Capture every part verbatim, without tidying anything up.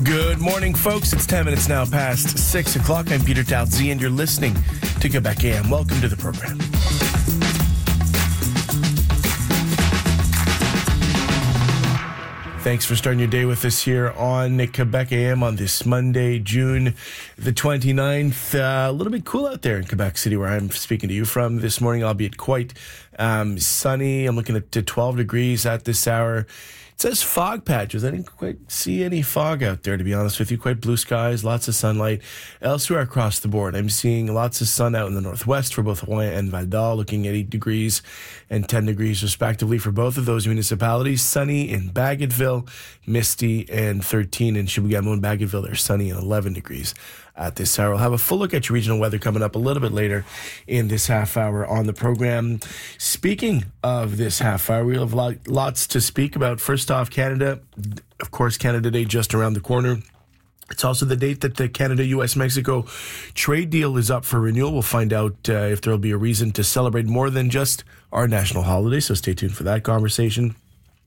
Good morning, folks. It's ten minutes now past six o'clock. I'm Peter Talzi, and you're listening to Quebec A M. Welcome to the program. Thanks for starting your day with us here on Quebec A M on this Monday, June the twenty-ninth. Uh, a little bit cool out there in Quebec City, where I'm speaking to you from this morning, albeit quite um, sunny. I'm looking at twelve degrees at this hour. It says fog patches. I didn't quite see any fog out there, to be honest with you. Quite blue skies, lots of sunlight. Elsewhere across the board, I'm seeing lots of sun out in the northwest for both Rouen and Val-d'Or, looking at eight degrees and ten degrees respectively for both of those municipalities. Sunny in Bagotville, misty, and thirteen in Chibougamau and Bagotville. They're sunny and eleven degrees at this hour. We'll have a full look at your regional weather coming up a little bit later in this half hour on the program. Speaking of this half hour, we have lot, lots to speak about. First off, Canada. Of course, Canada Day just around the corner. It's also the date that the Canada U S Mexico trade deal is up for renewal. We'll find out uh, if there will be a reason to celebrate more than just our national holiday, so stay tuned for that conversation.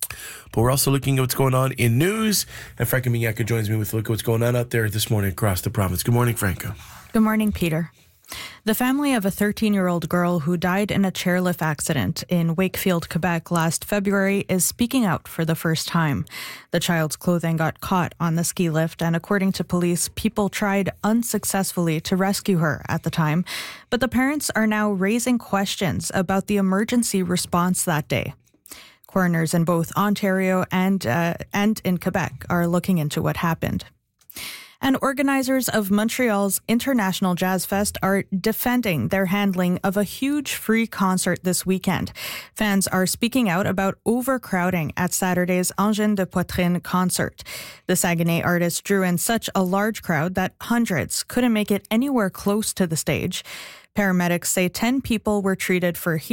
But we're also looking at what's going on in news. And Franco Mignacca joins me with a look at what's going on out there this morning across the province. Good morning, Franco. Good morning, Peter. The family of a thirteen-year-old girl who died in a chairlift accident in Wakefield, Quebec last February is speaking out for the first time. The child's clothing got caught on the ski lift, and according to police, people tried unsuccessfully to rescue her at the time. But the parents are now raising questions about the emergency response that day. Coroners in both Ontario and uh, and in Quebec are looking into what happened. And organizers of Montreal's International Jazz Fest are defending their handling of a huge free concert this weekend. Fans are speaking out about overcrowding at Saturday's Angine de Poitrine concert. The Saguenay artist drew in such a large crowd that hundreds couldn't make it anywhere close to the stage. Paramedics say ten people were treated for